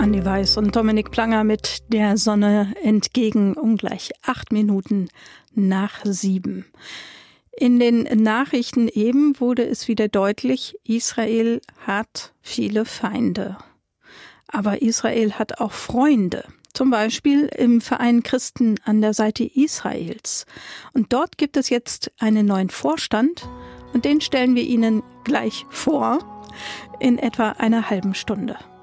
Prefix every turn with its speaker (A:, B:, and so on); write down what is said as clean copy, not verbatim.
A: Andi Weiß und Dominik Planger mit der Sonne entgegen um gleich 8 Minuten nach 7. In den Nachrichten eben wurde es wieder deutlich, Israel hat viele Feinde. Aber Israel hat auch Freunde. Zum Beispiel im Verein Christen an der Seite Israels. Und dort gibt es jetzt einen neuen Vorstand und den stellen wir Ihnen gleich vor in etwa einer halben Stunde.